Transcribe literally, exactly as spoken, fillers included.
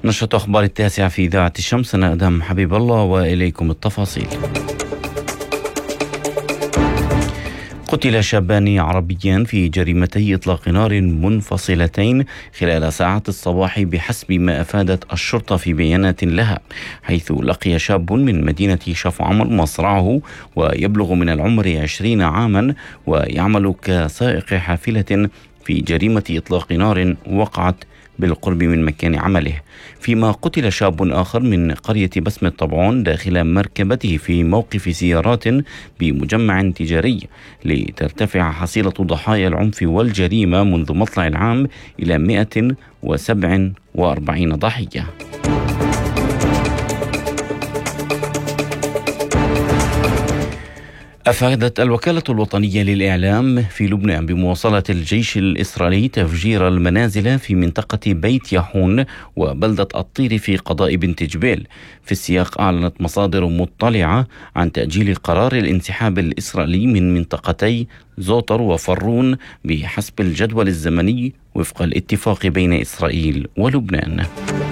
نشرة أخبار التاسعة في إذاعة الشمس. أنا أدهم حبيب الله وإليكم التفاصيل. قتل شابان عربيان في جريمتي إطلاق نار منفصلتين خلال ساعات الصباح بحسب ما أفادت الشرطة في بيانات لها، حيث لقي شاب من مدينة شفعمر مصرعه ويبلغ من العمر عشرين عاما ويعمل كسائق حافلة في جريمة إطلاق نار وقعت بالقرب من مكان عمله، فيما قتل شاب آخر من قرية بسمة طبعون داخل مركبته في موقف سيارات بمجمع تجاري، لترتفع حصيلة ضحايا العنف والجريمة منذ مطلع العام إلى مئة وسبعة وأربعين ضحية. أفادت الوكالة الوطنية للإعلام في لبنان بمواصلة الجيش الإسرائيلي تفجير المنازل في منطقة بيت يحون وبلدة الطير في قضاء بنت جبيل. في السياق أعلنت مصادر مطلعة عن تأجيل قرار الانسحاب الإسرائيلي من منطقتي زوطر وفرون بحسب الجدول الزمني وفق الاتفاق بين إسرائيل ولبنان.